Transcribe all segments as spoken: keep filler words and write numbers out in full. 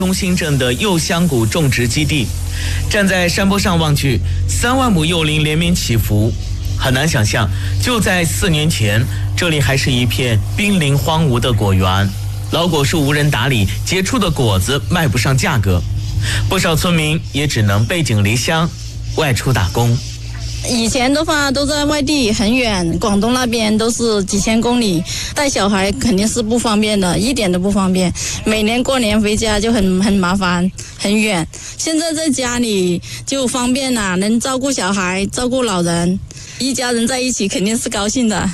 中心镇的柚香谷种植基地，站在山坡上望去，三万亩柚林连绵起伏，很难想象，就在四年前，这里还是一片濒临荒芜的果园，老果树无人打理，结出的果子卖不上价格，不少村民也只能背井离乡，外出打工。 以前的话都在外地很远，广东那边都是几千公里，带小孩肯定是不方便的，一点都不方便。每年过年回家就很很麻烦，很远。现在在家里就方便了，能照顾小孩，照顾老人，一家人在一起肯定是高兴的。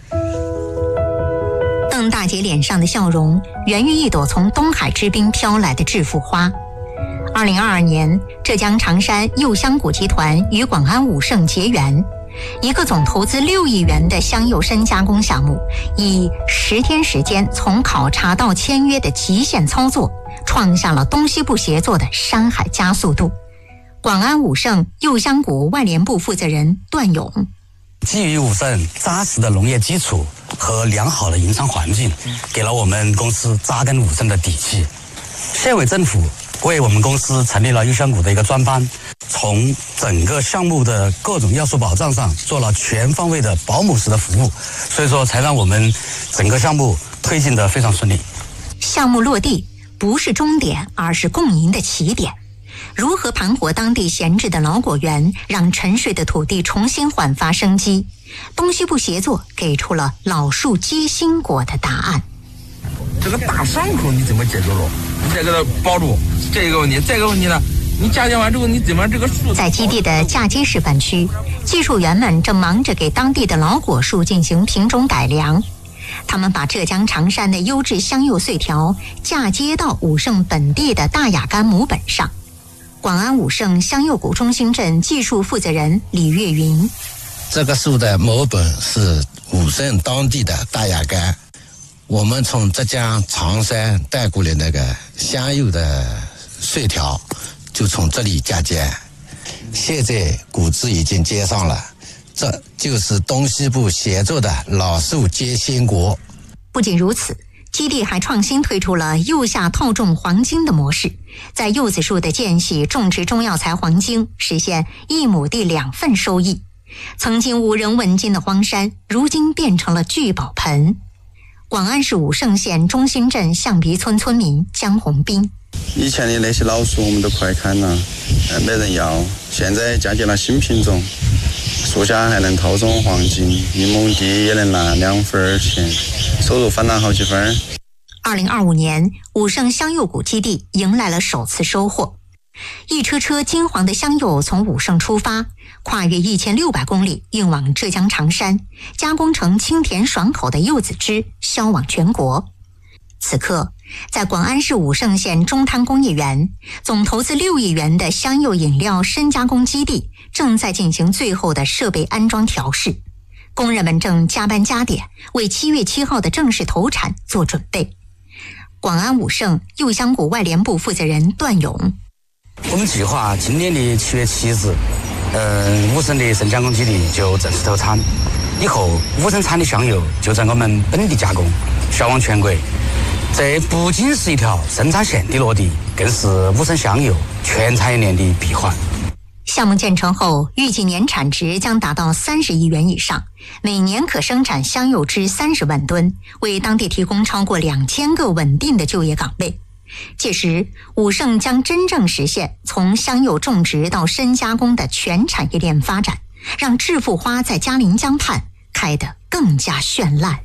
邓大姐脸上的笑容源于一朵从东海之滨飘来的致富花。二零二二年，浙江常山柚香谷集团与广安武盛结缘，一个总投资六亿元的香柚深加工项目，以十天时间从考察到签约的极限操作，创下了东西部协作的山海加速度。广安武盛柚香谷外联部负责人段勇： 基于武盛扎实的农业基础和良好的营商环境，给了我们公司扎根武盛的底气。县委政府为我们公司成立了柚香谷的一个专班，从整个项目的各种要素保障上做了全方位的保姆式的服务，所以说才让我们整个项目推进得非常顺利。 项目落地不是终点，而是共赢的起点。如何盘活当地闲置的老果园，让沉睡的土地重新焕发生机？东西部协作给出了老树结新果的答案。 这个大伤口你怎么解决了？你再给它包住，这一个问题。再一个问题呢，你嫁接完之后，你怎么这个树？ 在基地的嫁接示范区，技术员们正忙着给当地的老果树进行品种改良。他们把浙江常山的优质香柚穗条嫁接到武盛本地的大雅柑母本上。广安武盛香柚谷中心镇技术负责人李月云： 这个树的母本是武盛当地的大雅柑，我们从浙江常山带过来那个香柚的穗条，就从这里嫁接。现在谷子已经接上了，这就是东西部协作的老树结新果。 不仅如此，基地还创新推出了柚下套种黄金的模式，在柚子树的间隙种植中药材黄金，实现一亩地两份收益。曾经无人问津的荒山，如今变成了聚宝盆。广安市武盛县中心镇象鼻村村民江红斌： 以前的那些老树我们都快砍了，没人要，现在嫁接了新品种，树下还能套种黄金，一亩地也能拿两分钱，收入翻了好几分。 二零二五年，武盛香柚谷基地迎来了首次收获，一车车金黄的香柚从武盛出发，跨越一千六百公里，运往浙江常山，加工成清甜爽口的柚子汁，销往全国。此刻，在广安市武盛县中滩工业园，总投资六亿元的香柚饮料深加工基地正在进行最后的设备安装调试，工人们正加班加点，为七月七号的正式投产做准备。广安武盛柚香谷外联部负责人段勇： 我们计划今年的七月七日，呃，武盛的深加工基地就正式投产。以后，武盛产的香柚就在我们本地加工，销往全国。这不仅是一条生产线的落地，更是武盛香柚全产业链的闭环。 项目建成后，预计年产值将达到三十亿元以上，每年可生产香柚汁三十万吨，为当地提供超过两千个稳定的就业岗位。届时，武盛将真正实现从香柚种植到深加工的全产业链发展，让致富花在嘉陵江畔开得更加绚烂。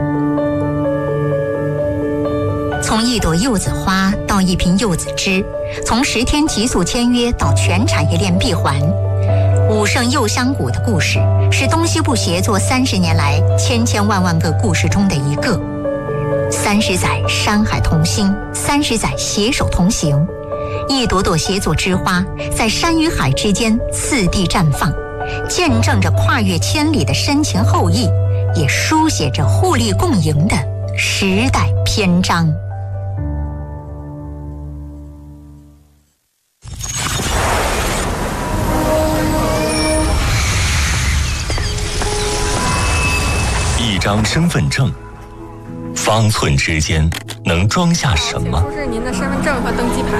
从一朵柚子花到一瓶柚子汁，从十天急速签约到全产业链闭环，武盛柚香谷的故事是东西部协作三十年来千千万万个故事中的一个。三十载山海同心，三十载携手同行，一朵朵协作之花在山与海之间次第绽放，见证着跨越千里的深情厚谊，也书写着互利共赢的时代篇章。 一张身份证， 方寸之间能装下什么？ 出示您的身份证和登记牌。